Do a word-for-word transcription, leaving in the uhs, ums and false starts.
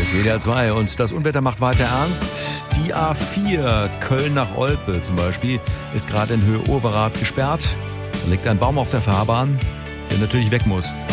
ist W D R zwei und das Unwetter macht weiter ernst. Die A vier Köln nach Olpe zum Beispiel ist gerade in Höhe Overath gesperrt. Da liegt ein Baum auf der Fahrbahn, der natürlich weg muss.